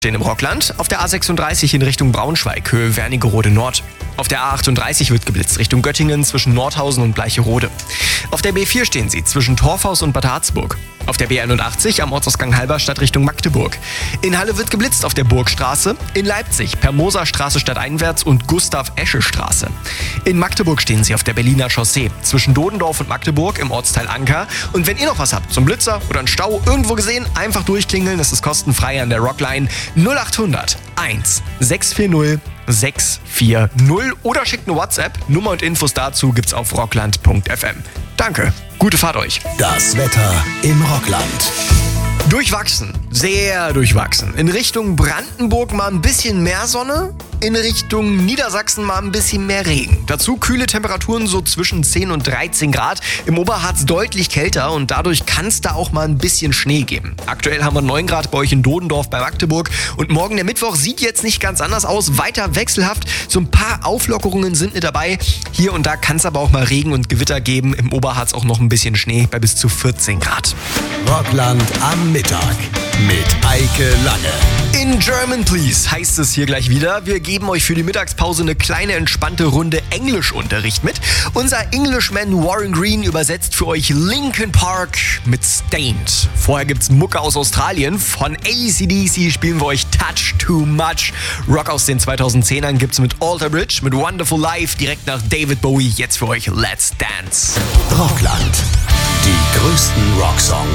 Den im Rockland, auf der A36 in Richtung Braunschweig, Höhe Wernigerode Nord. Auf der A38 wird geblitzt Richtung Göttingen zwischen Nordhausen und Bleicherode. Auf der B4 stehen sie zwischen Torfhaus und Bad Harzburg. Auf der B81 am Ortsausgang Halberstadt Richtung Magdeburg. In Halle wird geblitzt auf der Burgstraße. In Leipzig per Moserstraße stadteinwärts und Gustav-Esche-Straße. In Magdeburg stehen sie auf der Berliner Chaussee zwischen Dodendorf und Magdeburg im Ortsteil Anker. Und wenn ihr noch was habt zum Blitzer oder einen Stau irgendwo gesehen, einfach durchklingeln. Das ist kostenfrei an der Rockline 0800 1 640 640 oder schickt eine WhatsApp. Nummer und Infos dazu gibt's auf rockland.fm. Danke, gute Fahrt euch. Das Wetter im Rockland. Durchwachsen, sehr durchwachsen. In Richtung Brandenburg mal ein bisschen mehr Sonne, in Richtung Niedersachsen mal ein bisschen mehr Regen. Dazu kühle Temperaturen so zwischen 10 und 13 Grad. Im Oberharz deutlich kälter und dadurch kann es da auch mal ein bisschen Schnee geben. Aktuell haben wir 9 Grad bei euch in Dodendorf bei Magdeburg und morgen der Mittwoch sieht jetzt nicht ganz anders aus. Weiter wechselhaft, so ein paar Auflockerungen sind mit dabei. Hier und da kann es aber auch mal Regen und Gewitter geben. Im Oberharz auch noch ein bisschen Schnee bei bis zu 14 Grad. Rockland am Mittag mit Eike Lange. In German Please heißt es hier gleich wieder. Wir geben euch für die Mittagspause eine kleine entspannte Runde Englischunterricht mit. Unser Englishman Warren Green übersetzt für euch Linkin Park mit Stained. Vorher gibt's Mucke aus Australien. Von AC/DC spielen wir euch Touch Too Much. Rock aus den 2010ern gibt's mit Alter Bridge, mit Wonderful Life, direkt nach David Bowie. Jetzt für euch Let's Dance. Rockland. Die größten Rocksongs